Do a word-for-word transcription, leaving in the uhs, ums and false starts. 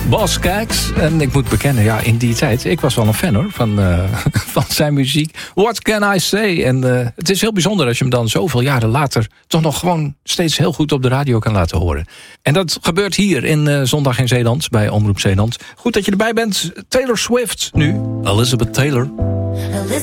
Bas Skaggs. En ik moet bekennen, ja, in die tijd... ik was wel een fan, hoor, van, uh, van zijn muziek. What can I say? En uh, het is heel bijzonder als je hem dan zoveel jaren later... toch nog gewoon steeds heel goed op de radio kan laten horen. En dat gebeurt hier in uh, Zondag in Zeeland, bij Omroep Zeeland. Goed dat je erbij bent. Taylor Swift nu. Elizabeth Taylor.